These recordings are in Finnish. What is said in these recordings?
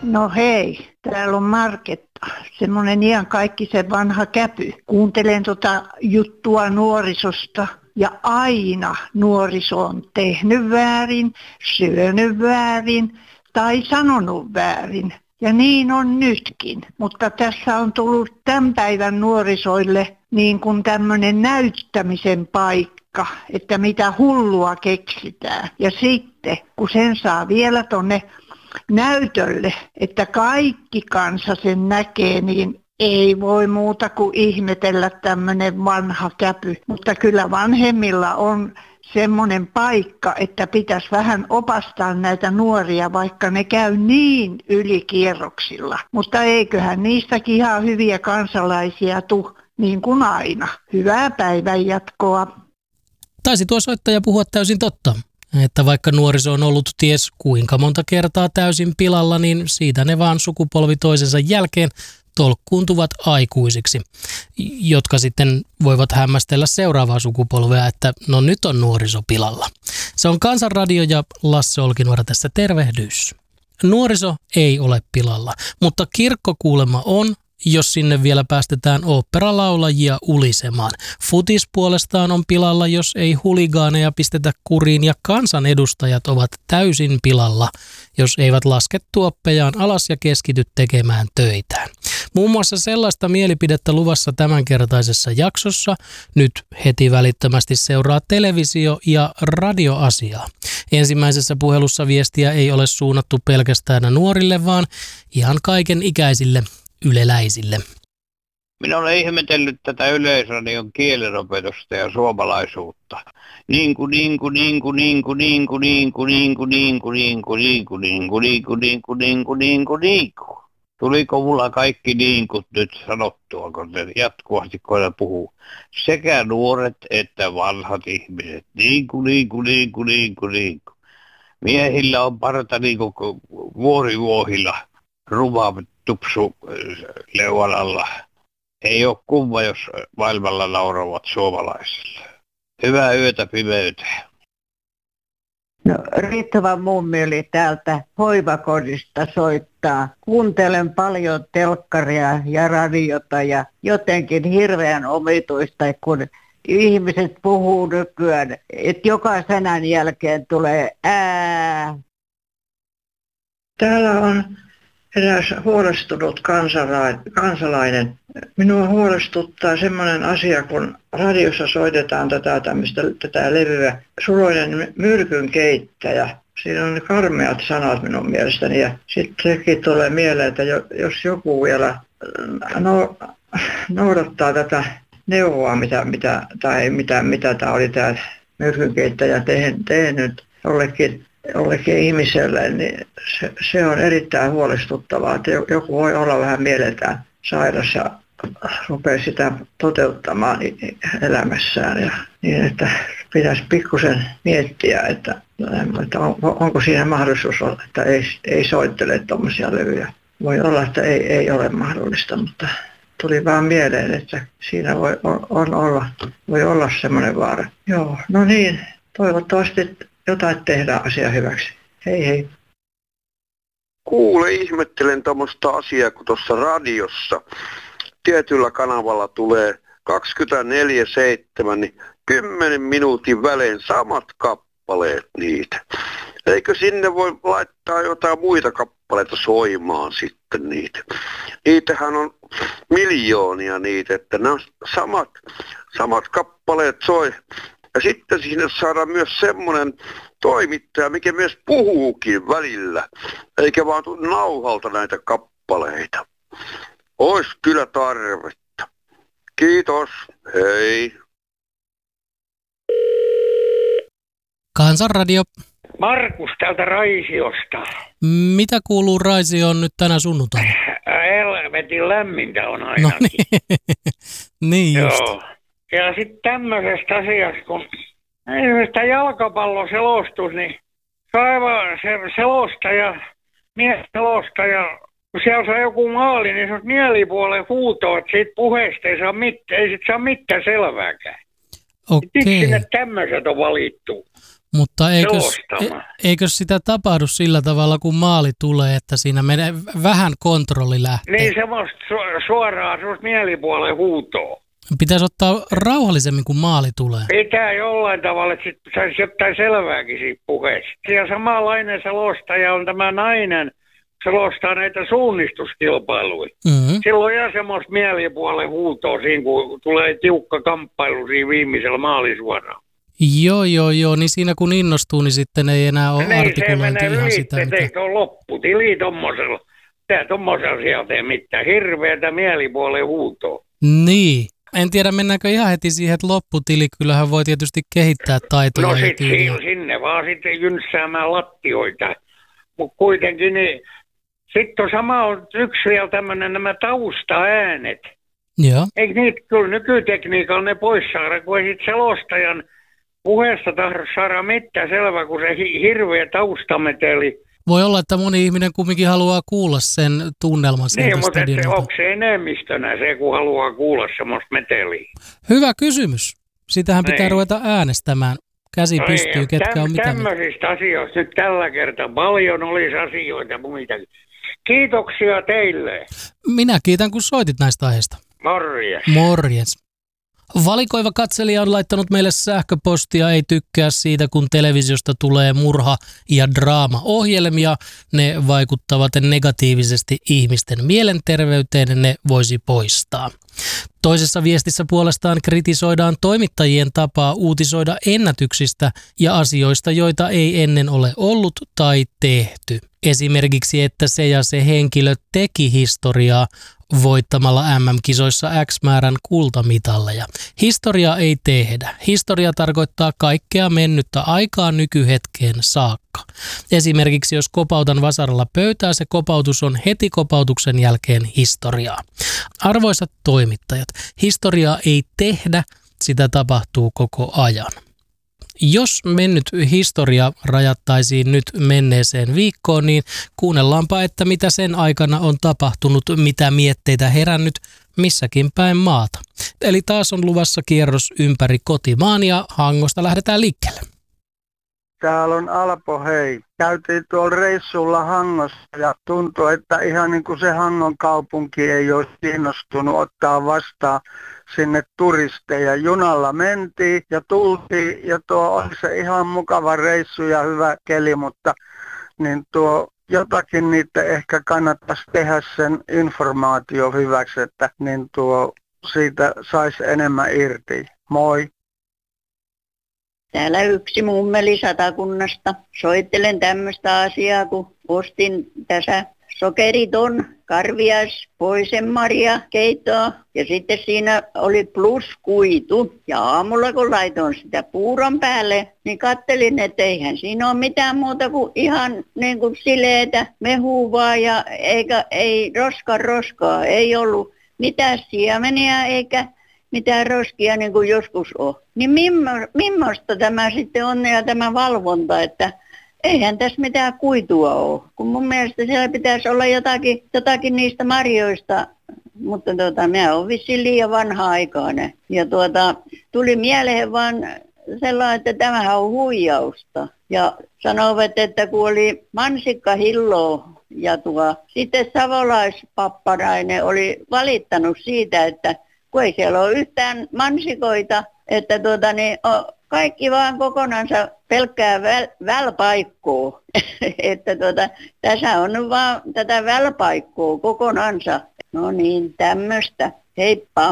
No hei, täällä on Marketta, semmoinen ihan kaikki se vanha käpy. Kuuntelen juttua nuorisosta ja aina nuoriso on tehnyt väärin, syönyt väärin tai sanonut väärin. Ja niin on nytkin, mutta tässä on tullut tämän päivän nuorisoille niin kuin tämmöinen näyttämisen paikka, että mitä hullua keksitään. Ja sitten, kun sen saa vielä tonne näytölle, että kaikki kansa sen näkee, niin ei voi muuta kuin ihmetellä tämmöinen vanha käpy. Mutta kyllä vanhemmilla on semmoinen paikka, että pitäisi vähän opastaa näitä nuoria, vaikka ne käy niin ylikierroksilla. Mutta eiköhän niistäkin ihan hyviä kansalaisia tule, niin kuin aina. Hyvää päivänjatkoa. Taisi tuo soittaja puhua täysin totta. Että vaikka nuoriso on ollut ties kuinka monta kertaa täysin pilalla, niin siitä ne vaan sukupolvi toisensa jälkeen tolkkuuntuvat aikuisiksi, jotka sitten voivat hämmästellä seuraavaa sukupolvea, että no nyt on nuoriso pilalla. Se on Kansanradio ja Lasse Olkinuora tässä tervehdys. Nuoriso ei ole pilalla, mutta kirkko kuulemma on, jos sinne vielä päästetään oopperalaulajia ulisemaan. Futis puolestaan on pilalla, jos ei huligaaneja pistetä kuriin, ja kansanedustajat ovat täysin pilalla, jos eivät laske tuoppejaan alas ja keskity tekemään töitään. Muun muassa sellaista mielipidettä luvassa tämänkertaisessa jaksossa. Nyt heti välittömästi seuraa televisio- ja radioasiaa. Ensimmäisessä puhelussa viestiä ei ole suunnattu pelkästään nuorille, vaan ihan kaiken ikäisille yleläisille. Minä olen ihmetellyt tätä Yleisradion kielenopetusta ja suomalaisuutta. Tuliko mulla kaikki niinkut nyt sanottua, kun ne jatkuvasti koina puhuu? Sekä nuoret että vanhat ihmiset. Niinku. Miehillä on parta niinku vuorivuohilla, ruma tupsu leuan alla. Ei ole kumma, jos maailmalla nauravat suomalaisille. Hyvää yötä pimeyttä. No, Riittävä mummi täältä hoivakodista soittaa. Kuuntelen paljon telkkaria ja radiota ja jotenkin hirveän omituista, kun ihmiset puhuu nykyään, että joka sanan jälkeen tulee ää. Täällä on eräs huolestunut kansalainen. Minua huolestuttaa semmoinen asia, kun radiossa soitetaan tätä levyä, Suloinen myrkynkeittäjä. Siinä on karmeat sanat minun mielestäni ja sitten sekin tulee mieleen, että jos joku vielä noudattaa tätä neuvoa, mitä tämä oli tämä myrkynkeittäjä tehnyt jollekin ihmiselle, niin se on erittäin huolestuttavaa, että joku voi olla vähän mieleltään sairas ja rupeaa sitä toteuttamaan elämässään. Ja niin, että pitäisi pikkusen miettiä, että onko siinä mahdollisuus olla, että ei soittele tuommoisia levyjä. Voi olla, että ei ole mahdollista, mutta tuli vaan mieleen, että siinä voi olla semmoinen vaara. Joo, no niin, toivottavasti jotain tehdään asiaa hyväksi. Hei hei. Kuule, ihmettelen tuommoista asiaa, kun tuossa radiossa tietyllä kanavalla tulee 24/7, niin 10 minuutin välein samat kappaleet niitä. Eikö sinne voi laittaa jotain muita kappaleita soimaan sitten niitä? Niitähän on miljoonia niitä, että nämä samat kappaleet soi. Ja sitten sinne saadaan myös semmoinen toimittaja, mikä myös puhuukin välillä, eikä vaan tule nauhalta näitä kappaleita. Ois kyllä tarvetta. Kiitos, hei. Kansanradio. Markus täältä Raisiosta. Mitä kuuluu Raisioon nyt tänä sunnuntaina? Helvetin lämmintä on ainakin. No niin just. Joo. Ja sitten tämmöisestä asiasta, kun sitä jalkapalloselostus, niin se selostaja, mies selostaja, kun siellä saa joku maali, niin se on mielipuolen huutoa, että siitä puheesta ei sit saa mitään selvääkään. Okei. Miksi sinne tämmöiset on valittu? Mutta eikö sitä tapahdu sillä tavalla, kun maali tulee, että siinä menee vähän kontrolli lähtee? Niin semmoista suoraa semmoista mielipuolen huutoa. Pitäisi ottaa rauhallisemmin, kun maali tulee. Pitää jollain tavalla, että sit saisi jotain selvääkin siitä puheesta. Ja samanlainen selostaja on tämä nainen, selostaa näitä suunnistuskilpailuja. Mm-hmm. Silloin on semmoista mielipuolen huutoa siinä, kun tulee tiukka kamppailu siinä viimeisellä maalisuoralla. Joo, niin siinä kun innostuu, niin sitten ei enää ole artikulointi ihan sitä. Niin, se menee eikö lopputili tommosella. Tää tommosella sieltä ei mitään hirveätä mielipuolen huutoa. Niin. En tiedä, mennäänkö ihan heti siihen, että lopputili. Kyllähän voi tietysti kehittää taitoja. No sinne vaan sitten jynssäämään lattioita. Mutta kuitenkin, niin sitten on sama on yksi vielä tämmöinen nämä taustaäänet. Joo. Eikö niitä kyllä nykytekniikalla ne pois saada, kun ei sit selostajan puheesta tahdo saada mitään selvä, kun se hirveä taustameteli. Voi olla, että moni ihminen kumminkin haluaa kuulla sen tunnelman sieltä niin, mutta onko se enemmistönä se, kun haluaa kuulla semmoista meteliä? Hyvä kysymys. Sitähän pitää ruveta äänestämään. Käsi pystyy, ketkä on mitä. Tämmöisistä asioista nyt tällä kertaa paljon olisi asioita muitakin. Kiitoksia teille. Minä kiitän, kun soitit näistä aiheista. Morjes. Morjes. Valikoiva katselija on laittanut meille sähköpostia, ei tykkää siitä, kun televisiosta tulee murha- ja draama-ohjelmia. Ne vaikuttavat negatiivisesti ihmisten mielenterveyteen, ne voisi poistaa. Toisessa viestissä puolestaan kritisoidaan toimittajien tapaa uutisoida ennätyksistä ja asioista, joita ei ennen ole ollut tai tehty. Esimerkiksi, että se ja se henkilö teki historiaa voittamalla MM-kisoissa X määrän kultamitalleja. Historiaa ei tehdä. Historia tarkoittaa kaikkea mennyttä aikaa nykyhetkeen saakka. Esimerkiksi jos kopautan vasaralla pöytää, se kopautus on heti kopautuksen jälkeen historiaa. Arvoisat toimittajat, historiaa ei tehdä, sitä tapahtuu koko ajan. Jos mennyt historia rajattaisiin nyt menneeseen viikkoon, niin kuunnellaanpa, että mitä sen aikana on tapahtunut, mitä mietteitä herännyt missäkin päin maata. Eli taas on luvassa kierros ympäri kotimaan ja Hangosta lähdetään liikkeelle. Täällä on Alpo, hei. Käytiin tuolla reissulla Hangossa ja tuntui, että ihan niin kuin se Hangon kaupunki ei olisi kiinnostunut ottaa vastaan sinne turisteja. Junalla mentiin ja tultiin ja tuo oli se ihan mukava reissu ja hyvä keli, mutta niin tuo jotakin niitä ehkä kannattaisi tehdä sen informaatio hyväksi, että niin tuo siitä saisi enemmän irti. Moi! Täällä yksi mummeli Satakunnasta. Soittelen tämmöistä asiaa, kun ostin tässä sokeriton, karvias, poisenmarja keittoa ja sitten siinä oli pluskuitu. Ja aamulla kun laitoin sitä puuron päälle, niin kattelin, että eihän siinä ole mitään muuta kuin ihan niin kuin sileetä mehua ja ei roskaa. Ei ollut mitään siemeniä eikä mitään roskia niin kuin joskus on. Niin mimmosta tämä sitten on ja tämä valvonta, että eihän tässä mitään kuitua ole. Kun mun mielestä siellä pitäisi olla jotakin niistä marjoista, mutta minä olen vissiin liian vanha-aikainen. Ja tuli mieleen vaan sellainen, että tämähän on huijausta. Ja sanovat, että kun oli mansikkahilloa ja sitten savolaispapparainen oli valittanut siitä, että kun ei siellä ole yhtään mansikoita, että kaikki vaan kokonansa pelkkää välpaikkoa. että tässä on vaan tätä välpaikkoa kokonansa. No niin, tämmöistä. Heippa.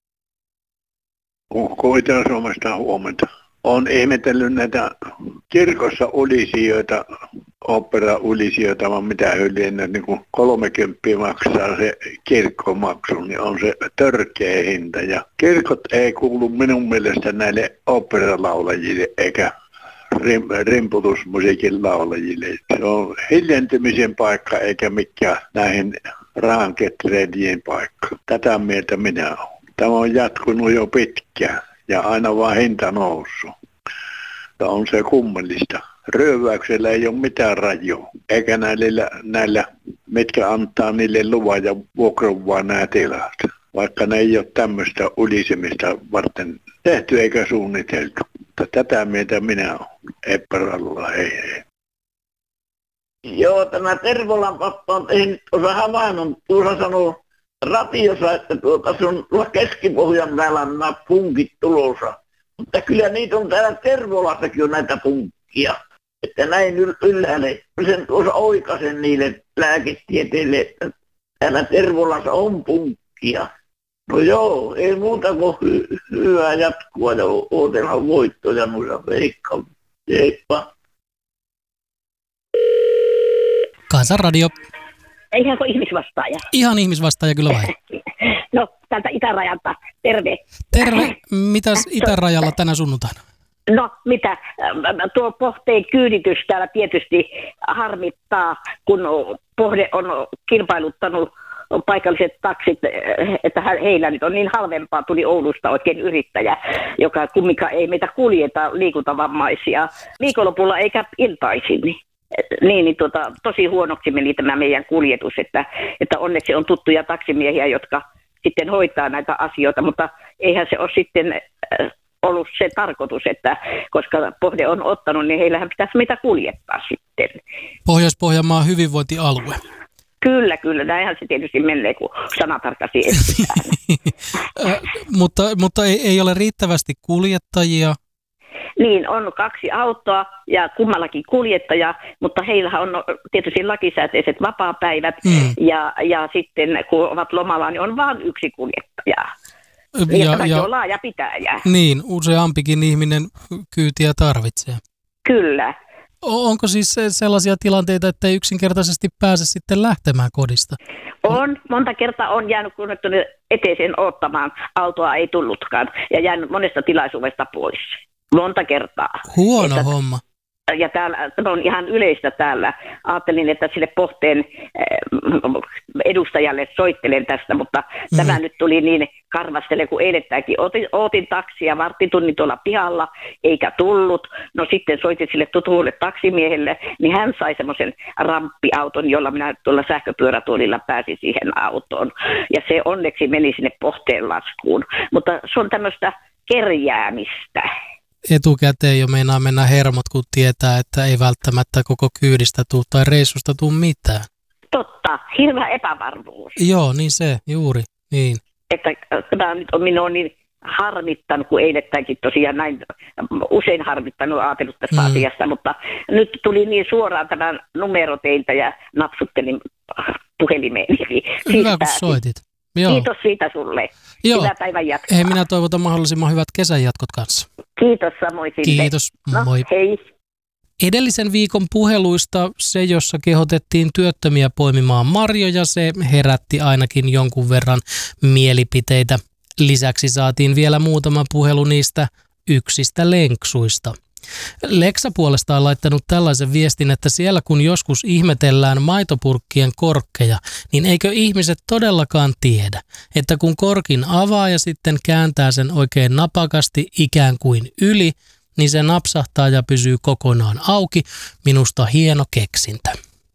Ukko Itä-Suomesta huomenta. Olen ihmetellyt näitä kirkossa ulisijoita, opera-ulisijoita, vaan mitä yliennä, niin kuin 30 maksaa se kirkkomaksu, niin on se törkeä hinta. Ja kirkot ei kuulu minun mielestä näille operalaulajille eikä rimputusmusiikin laulajille. Se on hiljentymisen paikka eikä mikään näihin rahanketreidien paikka. Tätä mieltä minä olen. Tämä on jatkunut jo pitkään ja aina vaan hinta noussut. Tämä on se kummallista. Ryöväyksellä ei ole mitään rajoa, eikä näillä mitkä antaa niille luvan ja vuokraan nämä tilat. Vaikka ne ei ole tämmöistä ulisemista varten tehty eikä suunniteltu. Mutta tätä mieltä minä olen. Eppärällä, hei. Joo, tämä Tervolan pappa on tehnyt tuossa havainnon, tuossa sanoo ratiossa, että se on tuolla Keski-Pohjan täällä nämä punkit tulossa. Mutta kyllä niitä on täällä Tervolassakin on näitä punkkia. Että näin ylhäällä, sen tuossa oikaisen niille lääketieteille, että täällä Tervolassa on punkkia. No joo, ei muuta kuin hyvää jatkua ja odotellaan voittoja noissa Veikkaudessa. Heippa. Kansanradio. Eihän ole ihmisvastaaja. Ihan ihmisvastaaja kyllä vai? No, täältä itärajalta. Terve. Terve. Mitäs itärajalla tänä sunnuntaina? No, mitä? Tuo Pohteen kyyditys täällä tietysti harmittaa, kun Pohde on kilpailuttanut paikalliset taksit, että heillä nyt on niin halvempaa. Tuli Oulusta oikein yrittäjä, joka kumminkaan ei meitä kuljeta liikuntavammaisia viikonlopulla eikä iltaisin. Niin, tosi huonoksi meni tämä meidän kuljetus, että onneksi on tuttuja taksimiehiä, jotka sitten hoitaa näitä asioita, mutta eihän se ole sitten ollut se tarkoitus, että koska Pohde on ottanut, niin heillähän pitäisi meitä kuljettaa sitten. Pohjois-Pohjanmaan hyvinvointialue. Kyllä, näinhän se tietysti menee, kun sanatarkasti etsitään. Mutta ei ole riittävästi kuljettajia. Niin, on 2 autoa ja kummallakin kuljettaja, mutta heillähän on tietysti lakisääteiset vapaapäivät ja sitten kun ovat lomalla, niin on vain 1 kuljettaja. Ja on laaja pitäjä. Niin, useampikin ihminen kyytiä tarvitsee. Kyllä. Onko siis sellaisia tilanteita, että ei yksinkertaisesti pääse sitten lähtemään kodista? On. Monta kertaa on jäänyt kun tuonne eteiseen odottamaan. Autoa ei tullutkaan ja jäänyt monesta tilaisuudesta pois. Monta kertaa. Huono homma. Ja tämä on ihan yleistä täällä. Ajattelin, että sille Pohteen edustajalle soittelen tästä, mutta tämä nyt tuli niin karvastele kuin eilettäänkin. Ootin taksia varttitunnin tuolla pihalla, eikä tullut. No sitten soitin sille tutulle taksimiehelle, niin hän sai semmoisen ramppiauton, jolla minä tuolla sähköpyörätuolilla pääsin siihen autoon. Ja se onneksi meni sinne Pohteen laskuun. Mutta se on tämmöistä kerjäämistä. Etukäteen jo meinaa mennä hermot, kun tietää, että ei välttämättä koko kyydistä tule tai reissusta tule mitään. Totta, hirveä epävarmuus. Joo, niin se, juuri, niin. Että tämä nyt on minua niin harmittanut, kun eilettäänkin tosiaan näin usein harmittanut ajatellut tästä asiasta, mutta nyt tuli niin suoraan tämä numero teiltä ja napsuttelin puhelimeen. Hyvä, kun soitit. Joo. Kiitos siitä sulle. Joo. Hyvää päivän jatkoa. Hei, minä toivotan mahdollisimman hyvät kesän jatkot kanssa. Kiitos samoin sinne. Kiitos, moi. Hei. Edellisen viikon puheluista se, jossa kehotettiin työttömiä poimimaan marjoja, se herätti ainakin jonkun verran mielipiteitä. Lisäksi saatiin vielä muutama puhelu niistä yksistä lenksuista. Leksa puolestaan on laittanut tällaisen viestin, että siellä kun joskus ihmetellään maitopurkkien korkkeja, niin eikö ihmiset todellakaan tiedä, että kun korkin avaa ja sitten kääntää sen oikein napakasti ikään kuin yli, niin se napsahtaa ja pysyy kokonaan auki. Minusta hieno keksintö.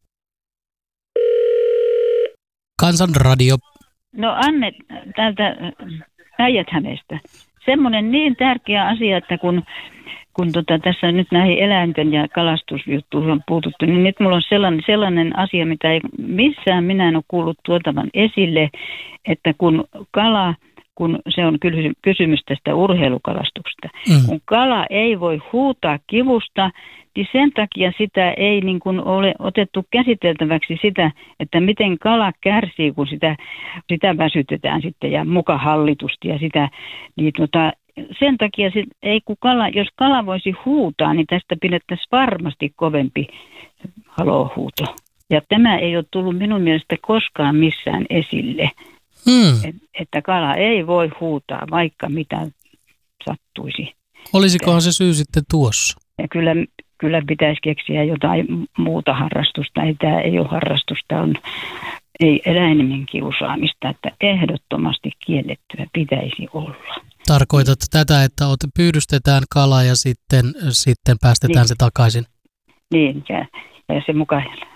Kansanradio. No Anne täältä Päijät-Hämeestä. Semmoinen niin tärkeä asia, että kun tässä nyt näihin eläinten ja kalastusjuttuihin on puututtu, niin nyt mulla on sellainen asia, mitä ei missään minä en ole kuullut tuotavan esille, että kun se on kysymys tästä urheilukalastuksesta. Kun kala ei voi huutaa kivusta, niin sen takia sitä ei niin kuin ole otettu käsiteltäväksi sitä, että miten kala kärsii, kun sitä väsytetään sitten ja muka hallitusti ja sitä, niin sen takia jos kala voisi huutaa, niin tästä pidettäisiin varmasti kovempi halohuuto. Ja tämä ei ole tullut minun mielestä koskaan missään esille. Että kala ei voi huutaa, vaikka mitä sattuisi. Olisikohan se syy sitten tuossa? Ja kyllä pitäisi keksiä jotain muuta harrastusta. Tämä ei ole harrastusta, ei eläimen kiusaamista, että ehdottomasti kiellettyä pitäisi olla. Tarkoitat tätä, että pyydystetään kala ja sitten päästetään se takaisin? Niin, ja se mukaan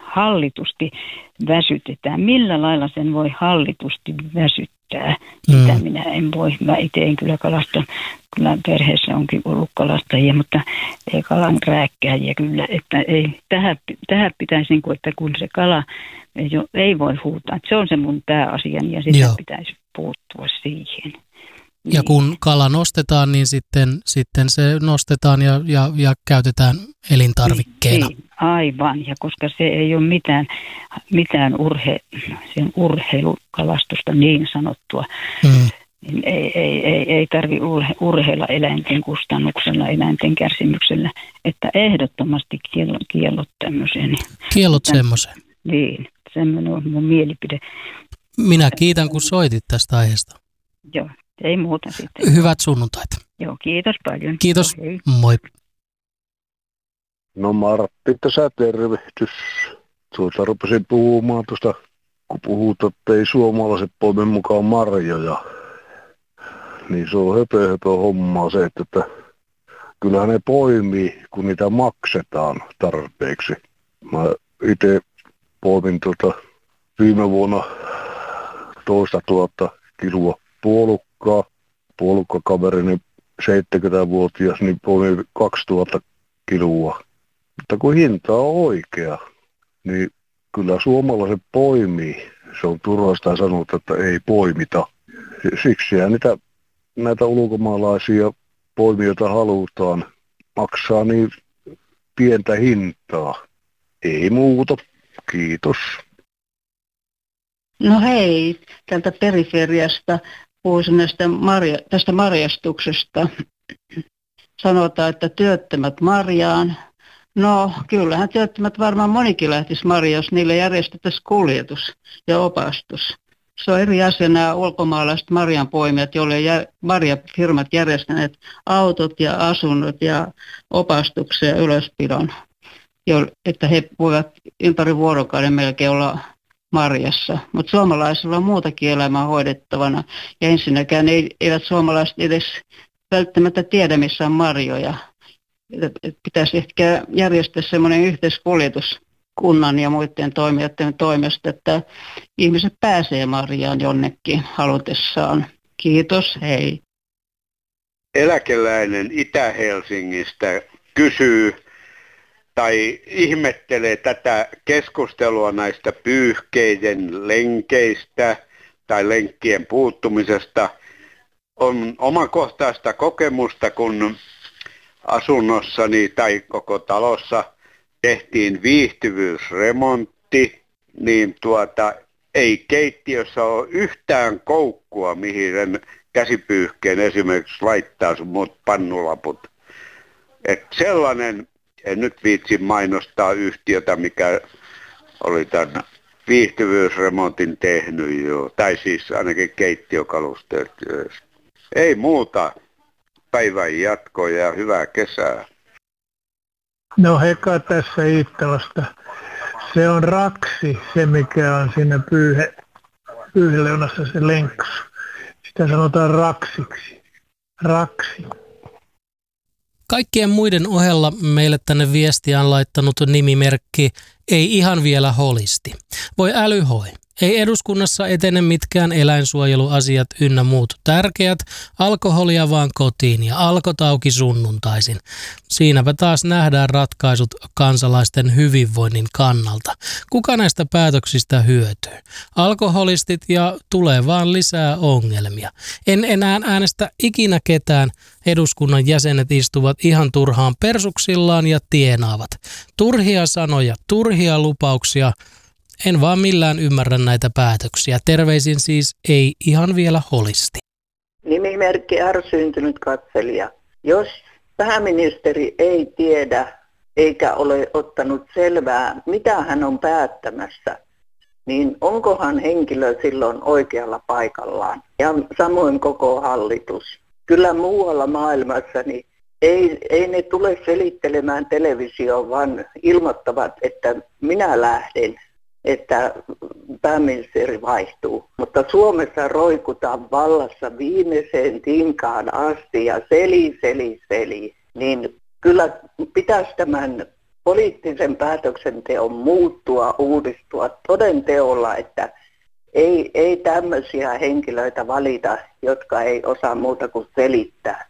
hallitusti väsytetään. Millä lailla sen voi hallitusti väsyttää? Sitä minä en voi. Mä itse en kyllä kalasta. Kyllä perheessä onkin ollut kalastajia, mutta ei kalan rääkkääjiä kyllä. Että ei, tähän pitäisi, että kun se kala ei voi huutaa. Se on se mun pääasiani ja sitä pitäisi puuttua siihen. Ja kun kala nostetaan, niin sitten se nostetaan ja käytetään elintarvikkeena. Niin, aivan, ja koska se ei ole mitään sen urheilukalastusta niin sanottua, niin ei tarvitse urheilla eläinten kustannuksella, eläinten kärsimyksellä, että ehdottomasti kiellot tämmöiseen. Kiellot semmoiseen. Niin, semmoinen on mun mielipide. Minä kiitän, kun soitit tästä aiheesta. Joo. Ei muuta sitten. Hyvät sunnuntait. Joo, kiitos paljon. Kiitos. Okay. Moi. No Martti, tässä tervehdys. Rupesin puhumaan tuosta, kun puhut, että ei suomalaiset poimi mukaan marjoja. Niin se on höpö hommaa se, että kyllähän ne poimii, kun niitä maksetaan tarpeeksi. Mä itse poimin viime vuonna 2 000 kiloa puolukkakaverini 70-vuotias, niin poimi 2000 kiloa. Mutta kun hinta on oikea, niin kyllä suomalaiset poimii. Se on turhasta sanoa, että ei poimita. Siksi näitä ulkomaalaisia poimijoita halutaan maksaa niin pientä hintaa. Ei muuta. Kiitos. No hei, tältä periferiasta puhuisin tästä marjastuksesta. Sanotaan, että työttömät marjaan. No kyllähän työttömät varmaan monikin lähtisi marjaan, jos niille järjestettäisiin kuljetus ja opastus. Se on eri asia nämä ulkomaalaiset marjanpoimijat, joille marjafirmat järjestäneet autot ja asunnot ja opastuksen ja ylöspidon, että he voivat ympäri vuorokauden melkein olla marjassa. Mutta suomalaisilla on muutakin elämää hoidettavana. Ja ensinnäkään eivät suomalaiset edes välttämättä tiedä, missä on marjoja. Pitäisi ehkä järjestää semmoinen yhteiskuljetus kunnan ja muiden toimijoiden toimesta, että ihmiset pääsee marjaan jonnekin halutessaan. Kiitos, hei. Eläkeläinen Itä-Helsingistä kysyy tai ihmettelee tätä keskustelua näistä pyyhkeiden lenkeistä tai lenkkien puuttumisesta. On omakohtaista kokemusta, kun asunnossani tai koko talossa tehtiin viihtyvyysremontti, niin ei keittiössä ole yhtään koukkua, mihin käsipyyhkeen esimerkiksi laittaa sun muut pannulaput. Et sellainen, en nyt viitsi mainostaa yhtiötä, mikä oli tämän viihtyvyysremontin tehnyt jo, tai siis ainakin keittiökalusteet. Ei muuta, päivän jatkoa ja hyvää kesää. No Heka tässä Iittalasta. Se on raksi, se mikä on siinä pyyheleunassa se lenksu. Sitä sanotaan raksiksi. Raksi. Kaikkien muiden ohella meille tänne viestiä on laittanut nimimerkki Ei ihan vielä holisti. Voi älyhoi. Ei eduskunnassa etene mitkään eläinsuojeluasiat ynnä muut tärkeät, alkoholia vaan kotiin ja alkotauki sunnuntaisin. Siinäpä taas nähdään ratkaisut kansalaisten hyvinvoinnin kannalta. Kuka näistä päätöksistä hyötyy? Alkoholistit ja tulee vaan lisää ongelmia. En enää äänestä ikinä ketään. Eduskunnan jäsenet istuvat ihan turhaan persuksillaan ja tienaavat. Turhia sanoja, turhia lupauksia. En vaan millään ymmärrä näitä päätöksiä. Terveisin siis ei ihan vielä holisti. Nimimerkki ärsyntynyt katselija. Jos pääministeri ei tiedä eikä ole ottanut selvää, mitä hän on päättämässä, niin onkohan henkilö silloin oikealla paikallaan? Ja samoin koko hallitus. Kyllä muualla maailmassa niin ei ne tule selittelemään televisioon, vaan ilmoittavat, että minä lähden, että pääministeri vaihtuu. Mutta Suomessa roikutaan vallassa viimeiseen tinkaan asti ja seli. Niin kyllä pitäisi tämän poliittisen päätöksenteon muuttua, uudistua toden teolla, että ei tämmöisiä henkilöitä valita, jotka ei osaa muuta kuin selittää.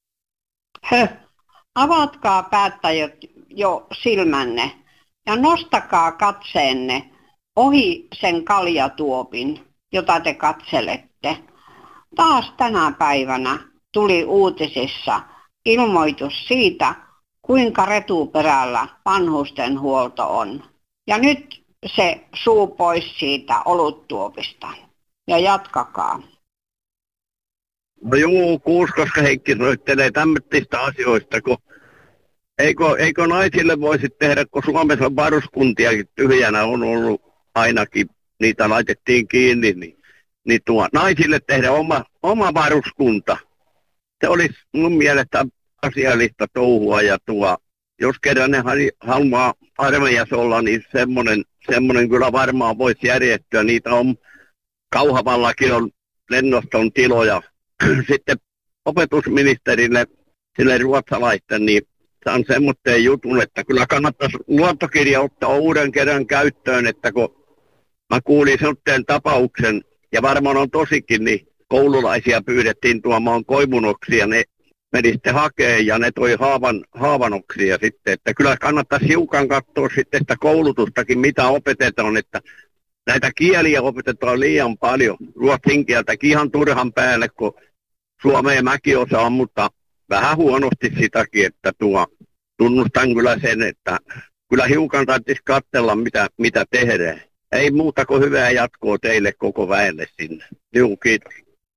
Avatkaa päättäjät jo silmänne ja nostakaa katseenne ohi sen kaljatuopin, jota te katselette. Taas tänä päivänä tuli uutisissa ilmoitus siitä, kuinka retuperällä vanhustenhuolto on. Ja nyt se suu pois siitä oluttuopista. Ja jatkakaa. No joo, Kuuskoska Heikki soittelee tämmöistä asioista, kun eikö naisille voisi tehdä, kun Suomessa varuskuntiakin tyhjänä on ollut ainakin, niitä laitettiin kiinni, niin naisille tehdä oma varuskunta. Se olisi mun mielestä asiallista touhua ja jos kerran ne haluaa armeijassa olla, niin semmoinen kyllä varmaan voisi järjestyä. Niitä on Kauhavallakin on lennoston tiloja. Sitten opetusministerille, sille ruotsalaisten, niin saan semmoinen jutun, että kyllä kannattaisi luottokirja ottaa uuden kerran käyttöön, että kun mä kuulin semmoinen tapauksen, ja varmaan on tosikin, niin koululaisia pyydettiin tuomaan koivunoksia, ne meni sitten hakemaan ja ne toi haavanoksia sitten, että kyllä kannattaisi hiukan katsoa sitten sitä koulutustakin, mitä opetetaan, että näitä kieliä opetetaan liian paljon, ruotsin kieltäkin ihan turhan päälle, kun suomea mäkin osaan, mutta vähän huonosti sitäkin, että tunnustan kyllä sen, että kyllä hiukan tarvitsisi katsella, mitä tehdään. Ei muuta kuin hyvää jatkoa teille koko väelle sinne. Joo, kiitos.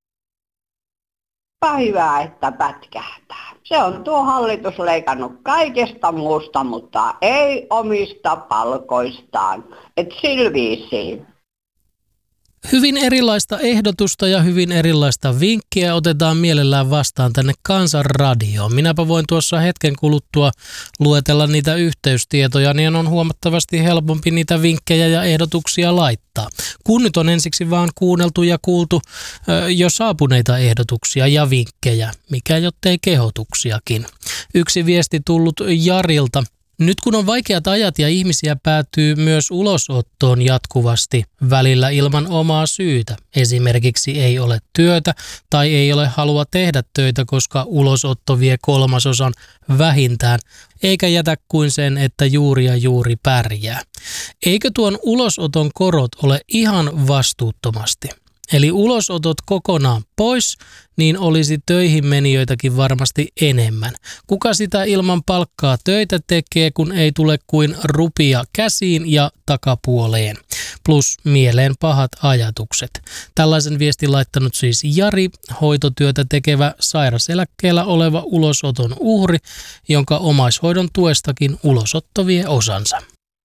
Hyvä, että pätkähtää. Se on tuo hallitus leikannut kaikesta muusta, mutta ei omista palkoistaan. Et silviisiin. Hyvin erilaista ehdotusta ja hyvin erilaista vinkkiä otetaan mielellään vastaan tänne Kansanradioon. Minäpä voin tuossa hetken kuluttua luetella niitä yhteystietoja, niin on huomattavasti helpompi niitä vinkkejä ja ehdotuksia laittaa. Kun nyt on ensiksi vaan kuunneltu ja kuultu jo saapuneita ehdotuksia ja vinkkejä, mikä jottei kehotuksiakin. Yksi viesti tullut Jarilta. Nyt kun on vaikeat ajat ja ihmisiä päätyy myös ulosottoon jatkuvasti, välillä ilman omaa syytä. Esimerkiksi ei ole työtä tai ei ole halua tehdä töitä, koska ulosotto vie 1/3 vähintään, eikä jätä kuin sen, että juuri ja juuri pärjää. Eikö tuon ulosoton korot ole ihan vastuuttomasti? Eli ulosotot kokonaan pois, niin olisi töihin menijöitäkin varmasti enemmän. Kuka sitä ilman palkkaa töitä tekee, kun ei tule kuin rupia käsiin ja takapuoleen? Plus mieleen pahat ajatukset. Tällaisen viestin laittanut siis Jari, hoitotyötä tekevä sairaseläkkeellä oleva ulosoton uhri, jonka omaishoidon tuestakin ulosotto vie osansa.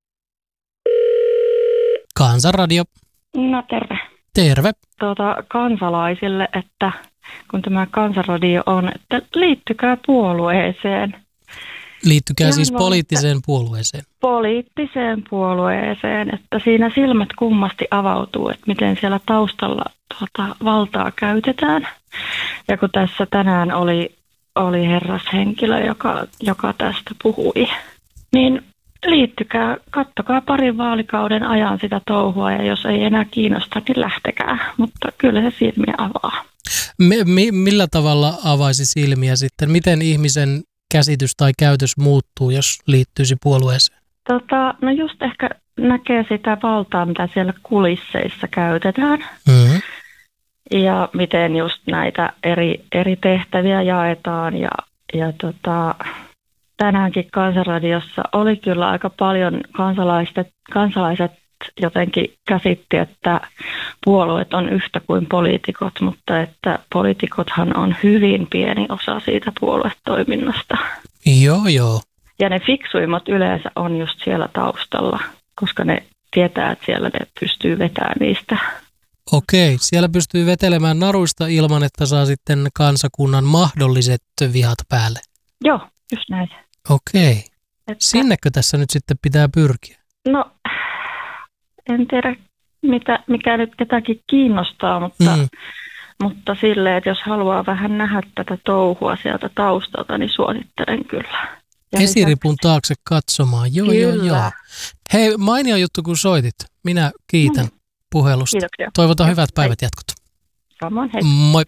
Kansanradio. No terve. Terve. Kansalaisille, että kun tämä Kansanradio on, että liittykää puolueeseen. Liittykää ihan siis poliittiseen puolueeseen. Poliittiseen puolueeseen, että siinä silmät kummasti avautuu, että miten siellä taustalla valtaa käytetään. Ja kun tässä tänään oli herrashenkilö, joka tästä puhui, niin liittykää, kattokaa parin vaalikauden ajan sitä touhua ja jos ei enää kiinnosta, niin lähtekää. Mutta kyllä se silmiä avaa. Millä tavalla avaisi silmiä sitten? Miten ihmisen käsitys tai käytös muuttuu, jos liittyisi puolueeseen? No just ehkä näkee sitä valtaa, mitä siellä kulisseissa käytetään. Mm-hmm. Ja miten just näitä eri tehtäviä jaetaan ja tänäänkin Kansanradiossa oli kyllä aika paljon kansalaiset jotenkin käsitti, että puolueet on yhtä kuin poliitikot, mutta että poliitikothan on hyvin pieni osa siitä puoluetoiminnasta. Joo. Ja ne fiksuimmat yleensä on just siellä taustalla, koska ne tietää, että siellä ne pystyy vetämään niistä. Okei, siellä pystyy vetelemään naruista ilman, että saa sitten kansakunnan mahdolliset vihat päälle. Joo, just näin. Okei. Sinnekö tässä nyt sitten pitää pyrkiä? No, en tiedä mikä nyt ketäkin kiinnostaa, mutta silleen, että jos haluaa vähän nähdä tätä touhua sieltä taustalta, niin suosittelen kyllä. Esiripun taakse katsomaan, joo. Hei, mainio juttu kun soitit. Minä kiitän puhelusta. Kiitoksia. Toivotan hyvät päivät jatkot. Samoin, hei. Moi.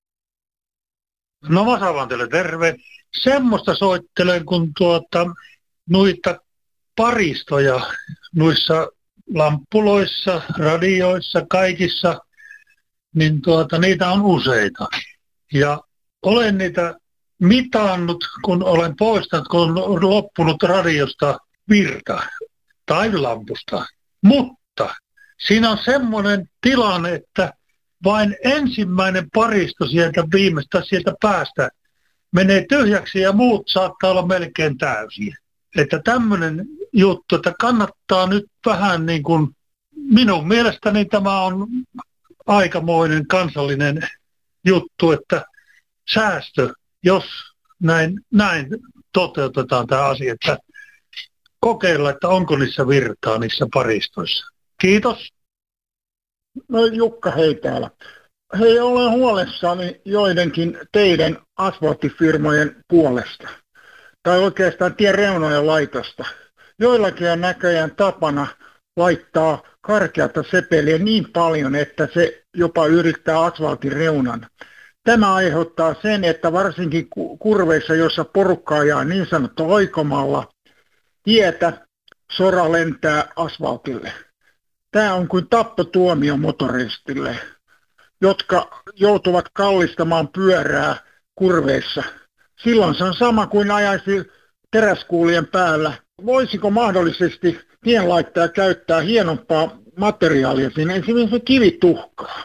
No mä sanon teille terve. Semmoista soittelen, kun noita paristoja noissa lamppuloissa, radioissa, kaikissa, niin niitä on useita. Ja olen niitä mitannut, kun olen poistanut, kun on loppunut radiosta virta tai lampusta. Mutta siinä on semmoinen tilanne, että vain ensimmäinen paristo sieltä päästä menee tyhjäksi ja muut saattaa olla melkein täysiä. Että tämmöinen juttu, että kannattaa nyt vähän niin kuin, minun mielestäni tämä on aikamoinen kansallinen juttu, että säästö, jos näin toteutetaan tämä asia, että kokeilla, että onko niissä virtaa niissä paristoissa. Kiitos. No Jukka, hei täällä. Hei, olen huolissani joidenkin teidän asfalttifirmojen puolesta. Tai oikeastaan tien reunojen laitosta. Joillakin on näköjään tapana laittaa karkeata sepeliä niin paljon, että se jopa yrittää asfaltin reunan. Tämä aiheuttaa sen, että varsinkin kurveissa, joissa porukka ajaa niin sanottu oikomalla tietä, sora lentää asfaltille. Tämä on kuin tappotuomio motoristille, jotka joutuvat kallistamaan pyörää kurveissa. Silloin se on sama kuin ajaisi teräskuulien päällä. Voisiko mahdollisesti tienlaittaja käyttää hienompaa materiaalia siinä, esimerkiksi kivituhkaa?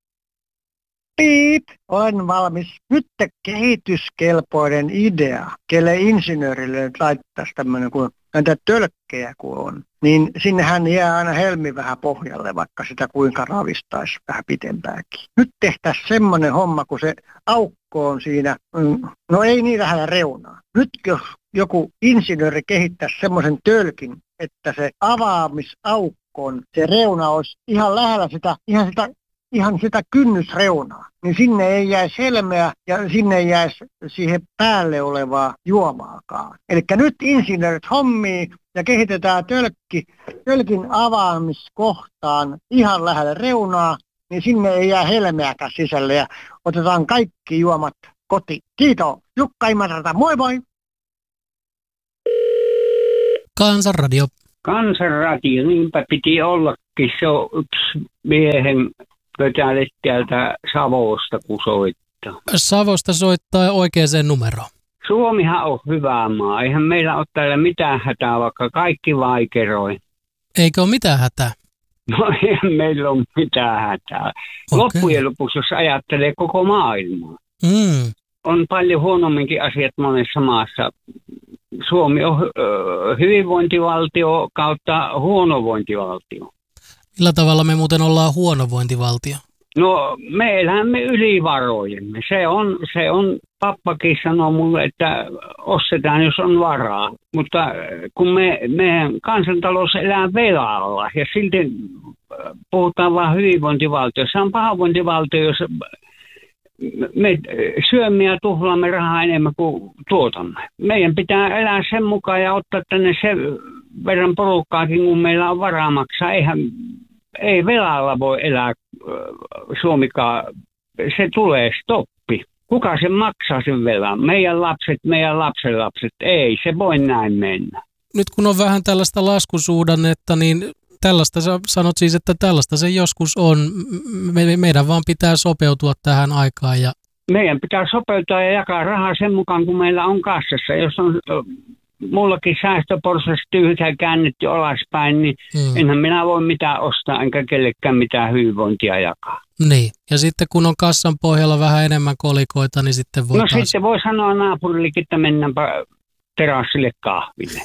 Piip, olen valmis. Nyt kehityskelpoinen idea, kelle insinöörille nyt laittaisi tämmöinen, kun näitä tölkkejä kun on, niin sinnehän jää aina helmi vähän pohjalle, vaikka sitä kuinka ravistaisi vähän pitempäänkin. Nyt tehtäisiin semmoinen homma, kun se aukko on siinä, no ei niin lähellä reunaa. Nyt jos joku insinööri kehittäisi semmoisen tölkin, että se avaamisaukkoon, se reuna olisi ihan lähellä ihan sitä kynnysreunaa, niin sinne ei jäisi helmeä ja sinne ei jäisi siihen päälle olevaa juomaakaan. Eli nyt insinöörit hommii ja kehitetään tölkin avaamiskohtaan ihan lähelle reunaa, niin sinne ei jää helmeäkään sisälle ja otetaan kaikki juomat kotiin. Kiitos. Jukka Imatrata, moi moi! Kansanradio. Kansanradio, niinpä piti ollakin. Se on yksi miehen pötälet täältä Savosta, kun soittaa. Savosta soittaa oikeaan numeroon. Suomihan on hyvä maa. Eihän meillä ole täällä mitään hätää, vaikka kaikki vaikeroi. Eikö ole mitään hätää? No eihän meillä ole mitään hätää. Okay. Loppujen lopuksi, jos ajattelee koko maailmaa. On paljon huonomminkin asiat monessa maassa. Suomi on hyvinvointivaltio kautta huonovointivaltio. Millä tavalla me muuten ollaan huonovointivaltio? No me elämme yli varojemme. Se on pappakin sanoo mulle, että ostetaan jos on varaa. Mutta kun meidän kansantalous elää velalla ja silti puhutaan vaan hyvinvointivaltio. Se on pahoinvointivaltio, jos me syömme ja tuhlaamme rahaa enemmän kuin tuotamme. Meidän pitää elää sen mukaan ja ottaa tänne sen verran porukkaakin, kun meillä on varaa maksaa. Ei velalla voi elää Suomikaan. Se tulee stoppi. Kuka sen maksaa sen velan? Meidän lapset, meidän lapsenlapset. Ei, se voi näin mennä. Nyt kun on vähän tällaista laskusuhdannetta, niin tällaista sanot siis, että tällaista se joskus on. Meidän vaan pitää sopeutua tähän aikaan. Meidän pitää sopeutua ja jakaa rahaa sen mukaan, kun meillä on kassassa. Jos on mullakin säästöporsas tyhjää käännetty alaspäin, niin enhän minä voi mitään ostaa, enkä kellekään mitään hyvinvointia jakaa. Niin, ja sitten kun on kassan pohjalla vähän enemmän kolikoita, niin sitten voi sitten voi sanoa naapurillekin, että mennäänpä terassille kahville.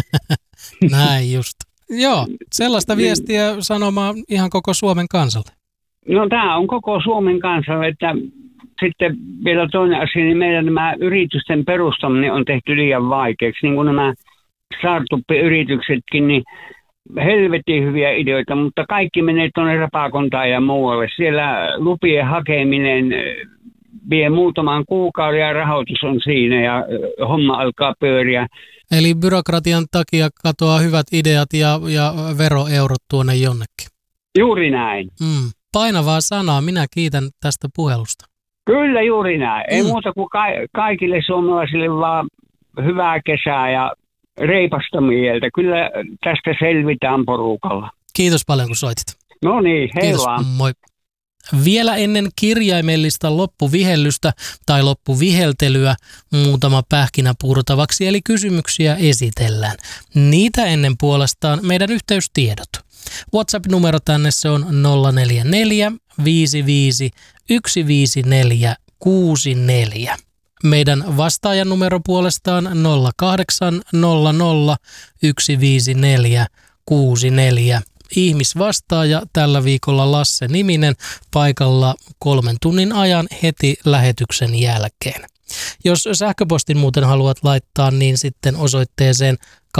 Näin just. Joo, sellaista viestiä sanomaan ihan koko Suomen kansalle. No tämä on koko Suomen kansalle, että sitten vielä toinen asia, niin meidän nämä yritysten perustaminen on tehty liian vaikeaksi. Niin kuin nämä startup-yrityksetkin, niin helvetin hyviä ideoita, mutta kaikki menee tuonne Rapakontaan ja muualle. Siellä lupien hakeminen vie muutaman kuukauden ja rahoitus on siinä ja homma alkaa pyöriä. Eli byrokratian takia katoaa hyvät ideat ja veroeurot tuonne jonnekin. Juuri näin. Painavaa sanaa. Minä kiitän tästä puhelusta. Kyllä juuri näin. Ei muuta kuin kaikille suomalaisille vaan hyvää kesää ja reipasta mieltä. Kyllä tästä selvitään porukalla. Kiitos paljon kun soitit. No niin, hei Kiitos, vaan. moi. Vielä ennen kirjaimellista loppuvihellystä tai loppuviheltelyä muutama pähkinä purtavaksi, eli kysymyksiä esitellään. Niitä ennen puolestaan meidän yhteystiedot. WhatsApp-numero tänne se on 044 55 154 64. Meidän vastaajan numero puolestaan 0800 154 64. Ihmisvastaaja tällä viikolla Lasse Niminen paikalla 3 tunnin ajan heti lähetyksen jälkeen. Jos sähköpostin muuten haluat laittaa, niin sitten osoitteeseen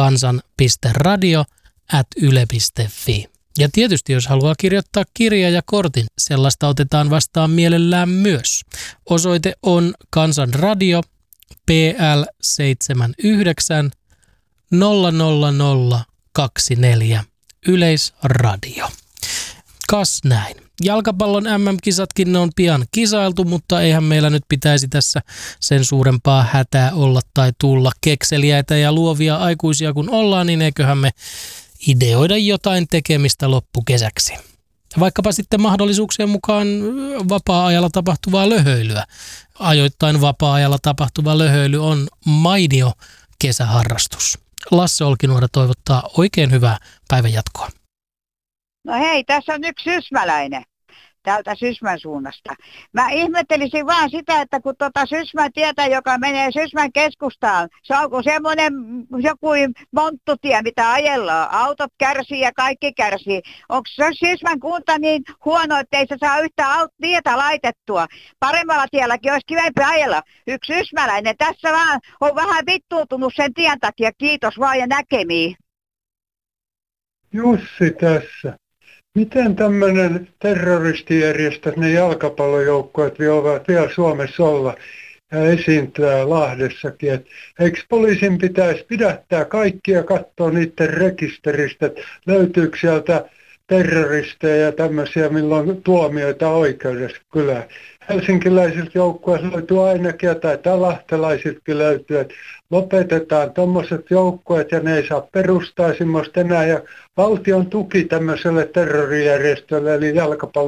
kansan.radio@yle.fi. Ja tietysti jos haluaa kirjoittaa kirja ja kortin, sellaista otetaan vastaan mielellään myös. Osoite on Kansan Radio, PL 79 00024. Yleisradio. Kas näin. Jalkapallon MM-kisatkin ne on pian kisailtu, mutta eihän meillä nyt pitäisi tässä sen suurempaa hätää olla tai tulla. Kekseliäitä ja luovia aikuisia kun ollaan, niin eiköhän me ideoida jotain tekemistä loppukesäksi. Vaikkapa sitten mahdollisuuksien mukaan vapaa-ajalla tapahtuvaa löhöilyä. Ajoittain vapaa-ajalla tapahtuva löhöily on mainio kesäharrastus. Lasse Olkinuora toivottaa oikein hyvää päivän jatkoa. No hei, tässä on yksi sysmäläinen täältä Sysmän suunnasta. Mä ihmettelisin vaan sitä, että kun Sysmän tietä, joka menee Sysmän keskustaan, se on semmoinen joku monttutie, mitä ajellaan. Autot kärsii ja kaikki kärsii. Onko Sysmän kunta niin huono, että ei se saa yhtään tietä laitettua? Paremmalla tielläkin olisi kivempi ajella. Yksi sysmäläinen tässä vaan on vähän vittuutunut sen tien takia. Kiitos vaan ja näkemiin. Jussi tässä. Miten tämmöinen terroristijärjestö, ne jalkapallojoukkueet voivat vielä Suomessa olla ja esiintyä Lahdessakin? Eikö poliisin pitäisi pidättää kaikkia ja katsoa niiden rekisteristä, että löytyykö sieltä terroristeja ja tämmöisiä, milloin tuomioita oikeudessa? Kyllä helsinkiläisiltä joukkueilta löytyy ainakin ja taitaa lahtelaisiltakin löytyy, että lopetetaan tuommoiset joukkueet ja ne ei saa perustaa semmoista enää ja valtion tuki tämmöiselle terrorijärjestölle eli jalkapallo